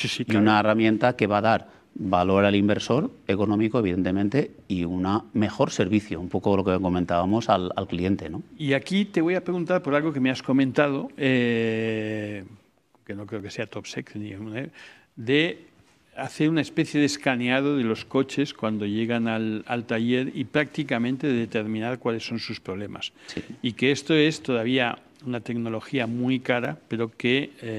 Sí, sí, y claro. una herramienta que va a dar valor al inversor económico, evidentemente, y un mejor servicio, un poco lo que comentábamos al cliente, ¿no? Y aquí te voy a preguntar por algo que me has comentado, que no creo que sea top secret, de hacer una especie de escaneado de los coches cuando llegan al taller y prácticamente de determinar cuáles son sus problemas. Sí. Y que esto es todavía una tecnología muy cara, pero que